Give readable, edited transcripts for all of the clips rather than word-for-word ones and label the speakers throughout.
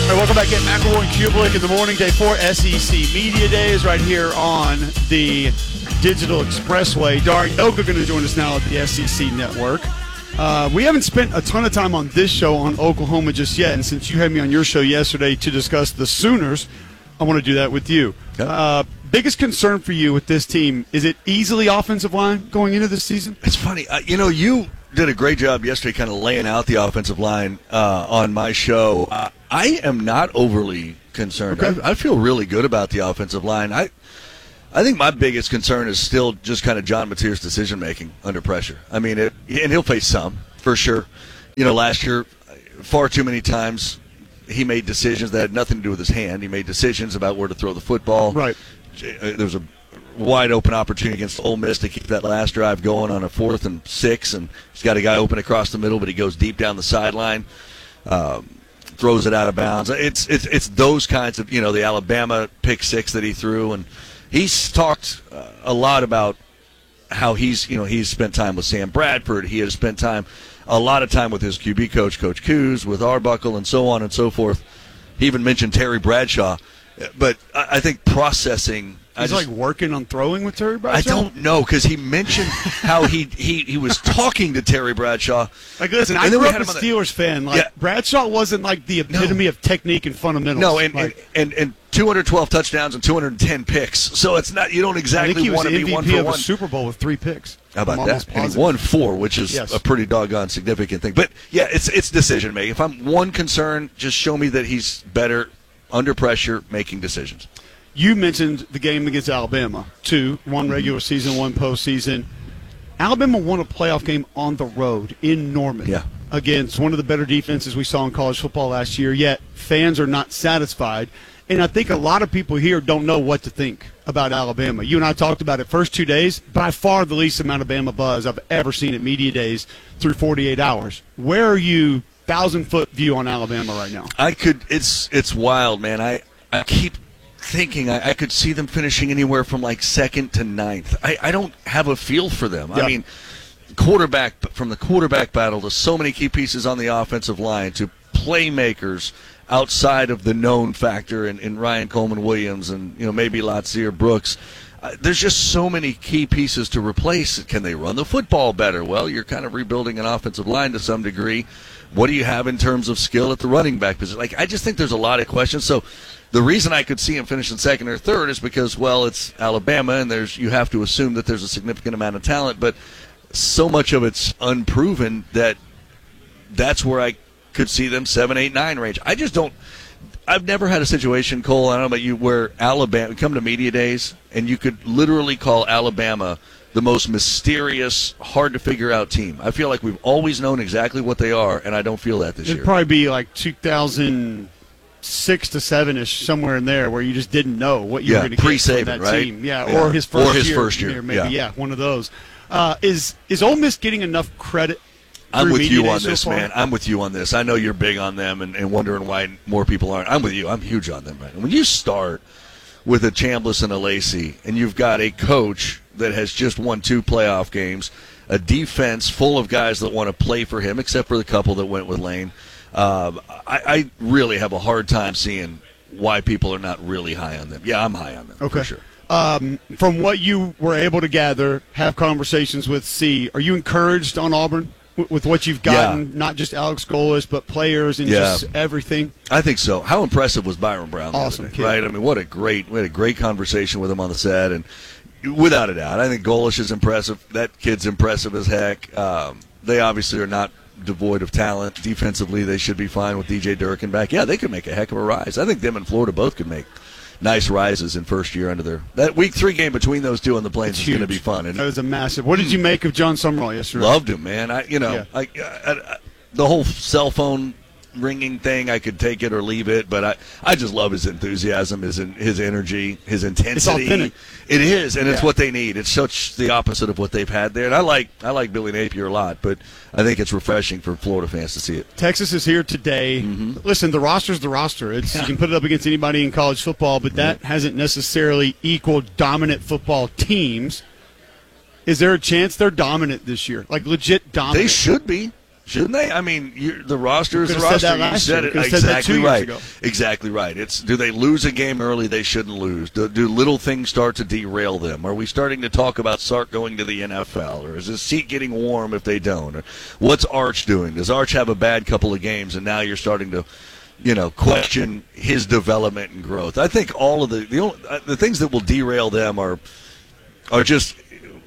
Speaker 1: All right, welcome back at McElroy and Kubelik in the morning. Day 4 SEC Media Days right here on the Digital Expressway. Dari Oka going to join us now at the SEC Network. We haven't spent a ton of time on this show on Oklahoma just yet, and since you had me on your show yesterday to discuss the Sooners, I want to do that with you. Yep. Biggest concern for you with this team, is it easily offensive line going into this season?
Speaker 2: It's funny. You did a great job yesterday kind of laying out the offensive line on my show. I am not overly concerned.
Speaker 1: Okay.
Speaker 2: I feel really good about the offensive line. I think my biggest concern is still just kind of John Mateer's decision-making under pressure. I mean, and he'll face some, for sure. Last year, far too many times, he made decisions that had nothing to do with his hand. He made decisions about where to throw the football.
Speaker 1: Right.
Speaker 2: There was a wide-open opportunity against Ole Miss to keep that last drive going on a 4th and 6, and he's got a guy open across the middle, but he goes deep down the sideline. Throws it out of bounds. It's those kinds of, the Alabama pick 6 that he threw, and he's talked a lot about how he's spent time with Sam Bradford. He has spent a lot of time with his QB coach, Coach Coos, with Arbuckle, and so on and so forth. He even mentioned Terry Bradshaw, but I think processing.
Speaker 1: He's like working on throwing with Terry Bradshaw?
Speaker 2: I don't know, because he mentioned how he was talking to Terry Bradshaw.
Speaker 1: Like, listen, I grew up a Steelers fan. Like, yeah. Bradshaw wasn't like the epitome of technique and fundamentals.
Speaker 2: No, and 212 touchdowns and 210 picks. So it's not, you don't exactly want to be one for one.
Speaker 1: I think he was MVP of a Super Bowl with 3 picks.
Speaker 2: How about that? And he won 4, which is a pretty doggone significant thing. But, yeah, it's decision making. If I'm one concern, just show me that he's better under pressure making decisions.
Speaker 1: You mentioned the game against Alabama, 2, 1 regular season, 1 postseason. Alabama won a playoff game on the road in Norman against one of the better defenses we saw in college football last year, yet fans are not satisfied. And I think a lot of people here don't know what to think about Alabama. You and I talked about it first 2 days, by far the least amount of Bama buzz I've ever seen at media days through 48 hours. Where are you, 1,000-foot view on Alabama right now?
Speaker 2: It's wild, man. I keep thinking I could see them finishing anywhere from like 2nd to 9th. I don't have a feel for them. Yeah. I mean, from the quarterback battle to so many key pieces on the offensive line to playmakers outside of the known factor in Ryan Coleman-Williams and maybe Latsier Brooks. There's just so many key pieces to replace. Can they run the football better? Well, you're kind of rebuilding an offensive line to some degree. What do you have in terms of skill at the running back position? I just think there's a lot of questions. So the reason I could see him finishing 2nd or 3rd is because, well, it's Alabama, and you have to assume that there's a significant amount of talent, but so much of it's unproven that's where I could see them 7, 8, 9 range. I just don't. I've never had a situation, Cole, I don't know about you, where Alabama come to media days and you could literally call Alabama the most mysterious, hard-to-figure-out team. I feel like we've always known exactly what they are, and I don't feel that this year.
Speaker 1: It'd probably be like 2006 to 7-ish, somewhere in there, where you just didn't know what you were going to get from that
Speaker 2: right?
Speaker 1: team. Or his first year. Maybe,
Speaker 2: yeah,
Speaker 1: one of those. Is Ole Miss getting enough credit?
Speaker 2: I'm with you on this, man. I'm with you on this. I know you're big on them and wondering why more people aren't. I'm with you. I'm huge on them. Right? And when you start with a Chambliss and a Lacey, and you've got a coach that has just won 2 playoff games, a defense full of guys that want to play for him, except for the couple that went with Lane, I really have a hard time seeing why people are not really high on them. Yeah, I'm high on them, for sure.
Speaker 1: From what you were able to gather, have conversations with C, are you encouraged on Auburn? With what you've gotten, not just Alex Golis, but players and just everything?
Speaker 2: I think so. How impressive was Byron Brown?
Speaker 1: Awesome kid.
Speaker 2: Right? I mean, we had a great conversation with him on the set, and without a doubt, I think Golis is impressive. That kid's impressive as heck. They obviously are not devoid of talent. Defensively, they should be fine with DJ Durkin back. Yeah, they could make a heck of a rise. I think them and Florida both could make nice rises in first year under that Week 3 game between those two on the Plains is going to be fun.
Speaker 1: That was a massive. What did you make of John Summerall yesterday?
Speaker 2: Loved him, man. The whole cell phone ringing thing, I could take it or leave it, but I just love his enthusiasm, his energy, his intensity.
Speaker 1: It's authentic.
Speaker 2: It is, and it's what they need. It's such the opposite of what they've had there. And I like Billy Napier a lot, but I think it's refreshing for Florida fans to see it.
Speaker 1: Texas is here today. Listen, the roster's the roster. You can put it up against anybody in college football, but that hasn't necessarily equaled dominant football teams. Is there a chance they're dominant this year? Like legit dominant?
Speaker 2: They should be. Shouldn't they? I mean, the roster is the
Speaker 1: Could've said
Speaker 2: roster.
Speaker 1: that last year.
Speaker 2: You
Speaker 1: Could've
Speaker 2: said
Speaker 1: said that
Speaker 2: exactly
Speaker 1: 2 years
Speaker 2: right.
Speaker 1: ago.
Speaker 2: Exactly right. Do they lose a game early they shouldn't lose? Do little things start to derail them? Are we starting to talk about Sark going to the NFL? Or is his seat getting warm if they don't? Or what's Arch doing? Does Arch have a bad couple of games and now you're starting to question his development and growth? I think all of the things that will derail them are just,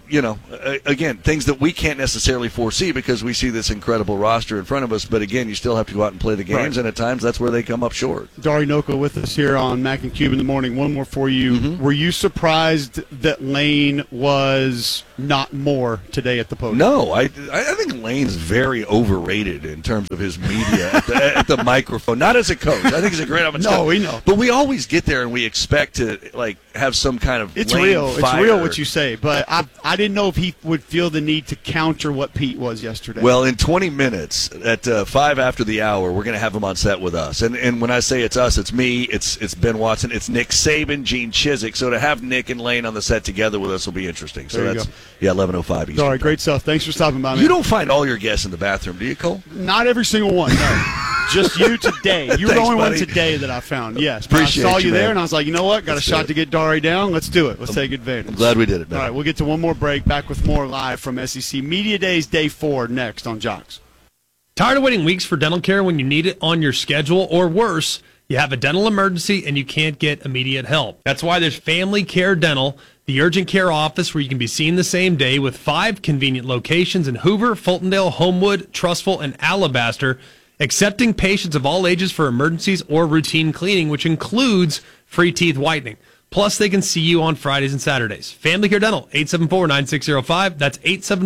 Speaker 2: again, things that we can't necessarily foresee because we see this incredible roster in front of us. But again, you still have to go out and play the games, right. And at times that's where they come up short.
Speaker 1: Dari Nowkhah with us here on Mac and Cube in the morning. One more for you. Mm-hmm. Were you surprised that Lane was not more today at the podium?
Speaker 2: No, I think Lane's very overrated in terms of his media at the microphone. Not as a coach. I think he's a great offensive coach.
Speaker 1: No, we know.
Speaker 2: But we always get there and we expect to have some kind of
Speaker 1: it's
Speaker 2: Lane
Speaker 1: real.
Speaker 2: fire.
Speaker 1: It's real what you say. But I didn't know if he would feel the need to counter what Pete was yesterday.
Speaker 2: Well, in 20 minutes at 5 after the hour, we're going to have him on set with us. And when I say it's us, it's me, it's Ben Watson, it's Nick Saban, Gene Chizik. So to have Nick and Lane on the set together with us will be interesting. So that's 11:05 Eastern.
Speaker 1: All right, great stuff. Thanks for stopping by, man.
Speaker 2: You don't find all your guests in the bathroom, do you, Cole?
Speaker 1: Not every single one, no. Just you today. You were the only one today that I found. Yes.
Speaker 2: Appreciate
Speaker 1: I saw you there,
Speaker 2: man.
Speaker 1: and I was like, you know what? Got a shot to get Dari down. Let's do it. Let's take advantage.
Speaker 2: I'm glad we did it, man.
Speaker 1: All right, we'll get to one more break. Back with more live from SEC Media Days Day 4 next on Jocks.
Speaker 3: Tired of waiting weeks for dental care when you need it on your schedule, or worse, you have a dental emergency and you can't get immediate help? That's why there's Family Care Dental, the urgent care office where you can be seen the same day with 5 convenient locations in Hoover, Fultondale, Homewood, Trussville, and Alabaster, accepting patients of all ages for emergencies or routine cleaning, which includes free teeth whitening. Plus, they can see you on Fridays and Saturdays. Family Care Dental, 874-9605. That's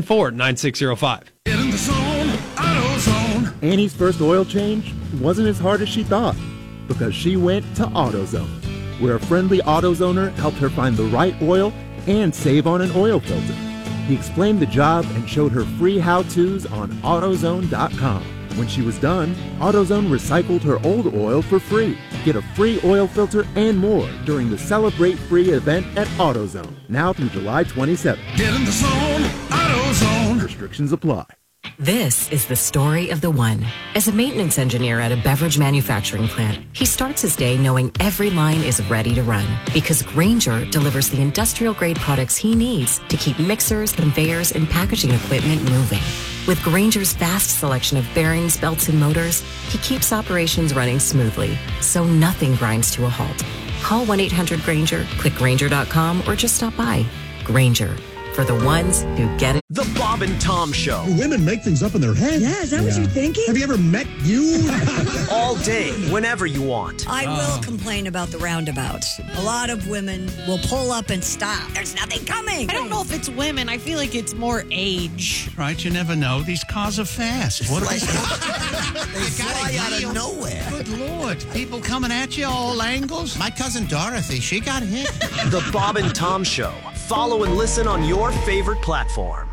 Speaker 3: 874-9605.
Speaker 4: Get in the zone, AutoZone.
Speaker 5: Annie's first oil change wasn't as hard as she thought because she went to AutoZone, where a friendly AutoZoner helped her find the right oil and save on an oil filter. He explained the job and showed her free how-tos on AutoZone.com. When she was done, AutoZone recycled her old oil for free. Get a free oil filter and more during the Celebrate Free event at AutoZone, now through July 27th.
Speaker 4: Get in the zone, AutoZone.
Speaker 5: Restrictions apply.
Speaker 6: This is the story of the one. As a maintenance engineer at a beverage manufacturing plant, he starts his day knowing every line is ready to run because Grainger delivers the industrial-grade products he needs to keep mixers, conveyors, and packaging equipment moving. With Grainger's vast selection of bearings, belts, and motors, he keeps operations running smoothly, so nothing grinds to a halt. Call 1-800-GRAINGER, click Grainger.com, or just stop by. Grainger, for the ones who get it.
Speaker 7: The Bob and Tom Show.
Speaker 8: Do women make things up in their head?
Speaker 9: Yeah, is that what you're thinking?
Speaker 8: Have you ever met you?
Speaker 7: All day, whenever you want.
Speaker 9: I will complain about the roundabouts. A lot of women will pull up and stop. There's nothing coming.
Speaker 10: I don't know if it's women. I feel like it's more age.
Speaker 11: Right, you never know. These cars are fast. What are they?
Speaker 12: They fly out of nowhere.
Speaker 11: Good Lord. People coming at you all angles. My cousin Dorothy, she got hit.
Speaker 7: The Bob and Tom Show. Follow and listen on your favorite platform.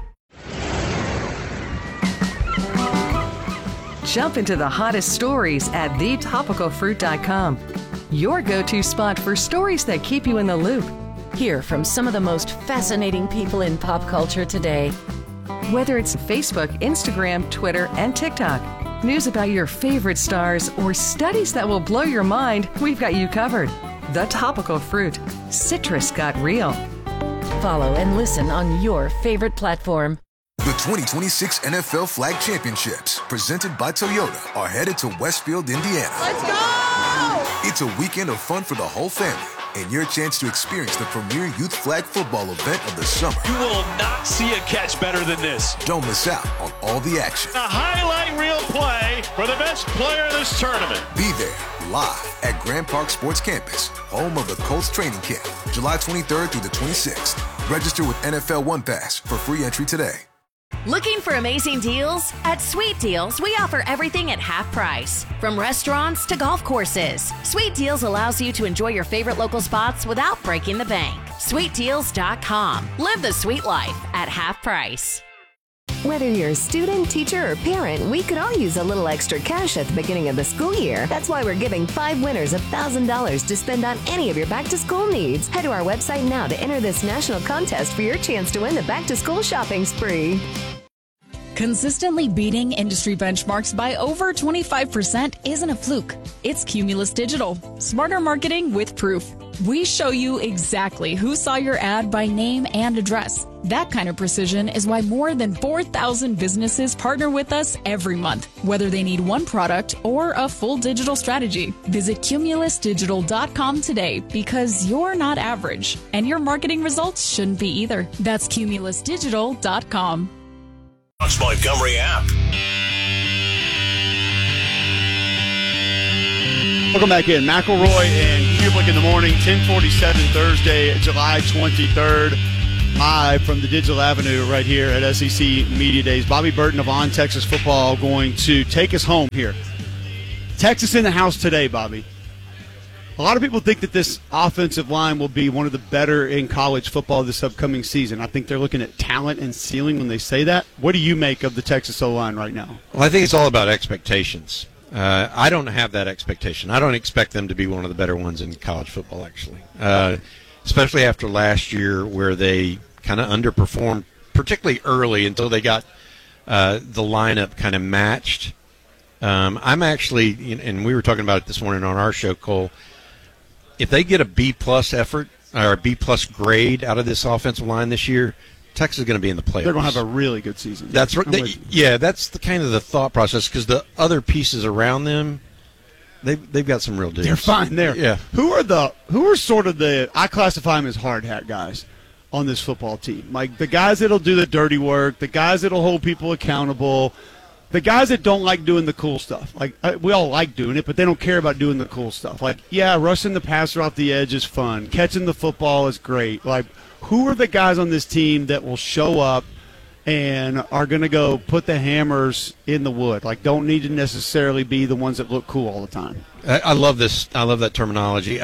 Speaker 13: Jump into the hottest stories at thetopicalfruit.com. Your go-to spot for stories that keep you in the loop.
Speaker 14: Hear from some of the most fascinating people in pop culture today.
Speaker 13: Whether it's Facebook, Instagram, Twitter, and TikTok, news about your favorite stars, or studies that will blow your mind, we've got you covered. The Topical Fruit. Citrus got real.
Speaker 14: Follow and listen on your favorite platform.
Speaker 15: The 2026 NFL Flag Championships, presented by Toyota, are headed to Westfield, Indiana.
Speaker 10: Let's go!
Speaker 15: It's a weekend of fun for the whole family and your chance to experience the premier youth flag football event of the summer.
Speaker 16: You will not see a catch better than this.
Speaker 15: Don't miss out on all the action.
Speaker 16: A highlight reel play for the best player in this tournament.
Speaker 15: Be there live at Grand Park Sports Campus, home of the Colts training camp, July 23rd through the 26th. Register with NFL One Pass for free entry today.
Speaker 17: Looking for amazing deals? At Sweet Deals, we offer everything at half price. From restaurants to golf courses, Sweet Deals allows you to enjoy your favorite local spots without breaking the bank. SweetDeals.com. Live the sweet life at half price.
Speaker 18: Whether you're a student, teacher, or parent, we could all use a little extra cash at the beginning of the school year. That's why we're giving 5 winners $1,000 to spend on any of your back-to-school needs. Head to our website now to enter this national contest for your chance to win the back-to-school shopping spree.
Speaker 19: Consistently beating industry benchmarks by over 25% isn't a fluke. It's Cumulus Digital. Smarter marketing with proof. We show you exactly who saw your ad by name and address. That kind of precision is why more than 4,000 businesses partner with us every month, whether they need one product or a full digital strategy. Visit cumulusdigital.com today because you're not average, and your marketing results shouldn't be either. That's cumulusdigital.com.
Speaker 7: Fox Montgomery app.
Speaker 1: Welcome back in. McElroy and Kublik in the morning, 10:47 Thursday, July 23rd. Live from the Digital Avenue right here at SEC Media Days. Bobby Burton of On Texas Football going to take us home here. Texas in the house today, Bobby. A lot of people think that this offensive line will be one of the better in college football this upcoming season. I think they're looking at talent and ceiling when they say that. What do you make of the Texas O-line right now?
Speaker 20: Well, I think it's all about expectations. I don't have that expectation. I don't expect them to be one of the better ones in college football, actually, especially after last year where they kind of underperformed, particularly early until they got the lineup kind of matched. I'm actually, and we were talking about it this morning on our show, Cole, if they get a B-plus effort or a B-plus grade out of this offensive line this year, Texas is going to be in the playoffs.
Speaker 1: They're going to have a really good season.
Speaker 20: That's right. That's the kind of the thought process because the other pieces around them, they've got some real dudes.
Speaker 1: They're fine there.
Speaker 20: Yeah.
Speaker 1: Who are sort of the, I classify them as hard hat guys on this football team? Like the guys that'll do the dirty work, the guys that'll hold people accountable, the guys that don't like doing the cool stuff. Like we all like doing it, but they don't care about doing the cool stuff. Like, yeah, rushing the passer off the edge is fun. Catching the football is great. Like, who are the guys on this team that will show up and are going to go put the hammers in the wood? Like, don't need to necessarily be the ones that look cool all the time.
Speaker 20: I love this. I love that terminology.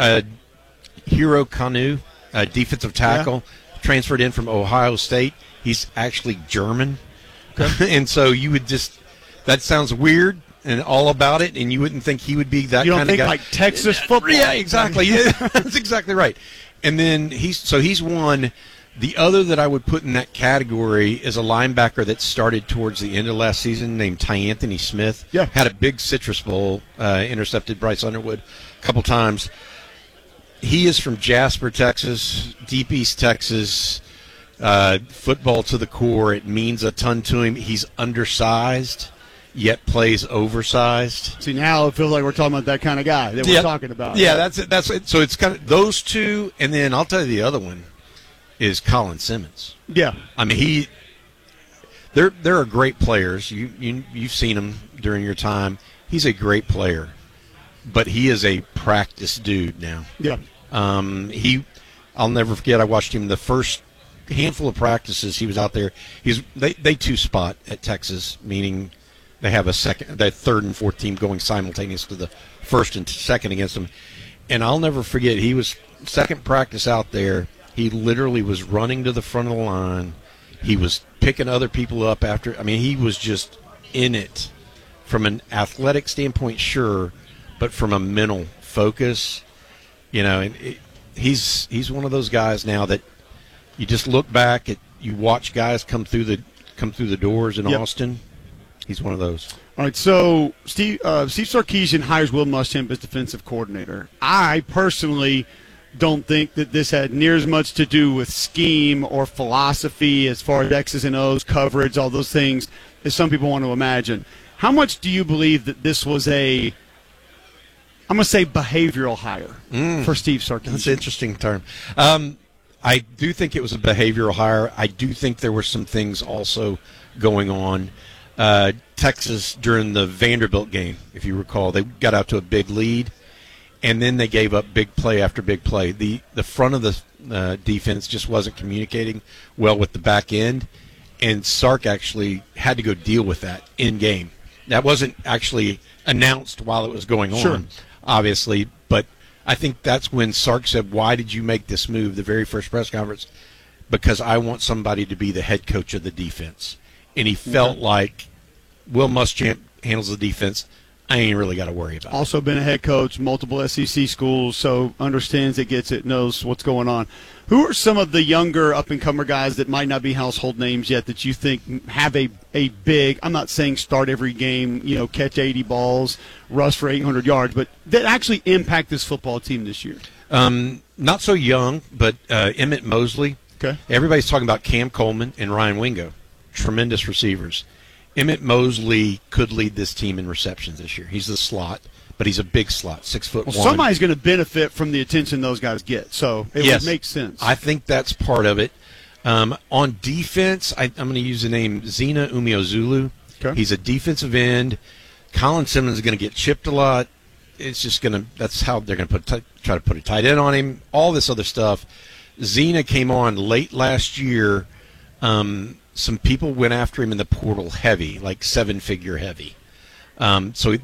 Speaker 20: Hero Kanu, defensive tackle, transferred in from Ohio State. He's actually German. Okay. And so you would just – that sounds weird and all about it, and you wouldn't think he would be that kind of guy.
Speaker 1: You don't think like Texas football?
Speaker 20: Yeah, exactly. Yeah, that's exactly right. And then he's one. The other that I would put in that category is a linebacker that started towards the end of last season named Tyanthony Smith.
Speaker 1: Yeah.
Speaker 20: Had a big Citrus Bowl, intercepted Bryce Underwood a couple times. He is from Jasper, Texas, deep East Texas. Football to the core. It means a ton to him. He's undersized, yet plays oversized.
Speaker 1: See, now it feels like we're talking about that kind of guy that we're talking about.
Speaker 20: Yeah, that's it. That's it. So it's kind of those two, and then I'll tell you the other one is Colin Simmons.
Speaker 1: Yeah,
Speaker 20: I mean there are great players. You've seen him during your time. He's a great player, but he is a practice dude now.
Speaker 1: Yeah.
Speaker 20: I'll never forget. I watched him the first handful of practices he was out there. They two spot at Texas, meaning they have that third and fourth team going simultaneous to the first and second against them. And I'll never forget, he was second practice out there. He literally was running to the front of the line. He was picking other people up after. I mean, he was just in it from an athletic standpoint, sure, but from a mental focus, and he's one of those guys now that you just look back at, you watch guys come through the doors in Austin. He's one of those.
Speaker 1: All right, so Steve Sarkisian hires Will Muschamp as defensive coordinator. I personally don't think that this had near as much to do with scheme or philosophy as far as X's and O's, coverage, all those things, as some people want to imagine. How much do you believe that this was I'm going to say behavioral hire for Steve Sarkisian?
Speaker 20: That's an interesting term. I do think it was a behavioral hire. I do think there were some things also going on. Texas, during the Vanderbilt game, if you recall, they got out to a big lead, and then they gave up big play after big play. The front of the defense just wasn't communicating well with the back end, and Sark actually had to go deal with that in game. That wasn't actually announced while it was going on, obviously, but I think that's when Sark said, why did you make this move, the very first press conference? Because I want somebody to be the head coach of the defense. And he felt like Will Muschamp handles the defense. I ain't really got to worry about it.
Speaker 1: Also been a head coach, multiple SEC schools, so understands it, gets it, knows what's going on. Who are some of the younger up-and-comer guys that might not be household names yet that you think have a big, I'm not saying start every game, catch 80 balls, rush for 800 yards, but that actually impact this football team this year?
Speaker 20: Not so young, but Emmett Mosley.
Speaker 1: Okay.
Speaker 20: Everybody's talking about Cam Coleman and Ryan Wingo. Tremendous receivers. Emmett Mosley could lead this team in receptions this year. He's the slot, but he's a big slot, 6'1".
Speaker 1: Well, somebody's going to benefit from the attention those guys get, so it would make sense.
Speaker 20: I think that's part of it. On defense, I'm going to use the name Zena Umeozulu.
Speaker 1: Okay.
Speaker 20: He's a defensive end. Colin Simmons is going to get chipped a lot. It's just going to – that's how they're going to try to put a tight end on him, all this other stuff. Zena came on late last year. Some people went after him in the portal heavy, like 7-figure heavy. So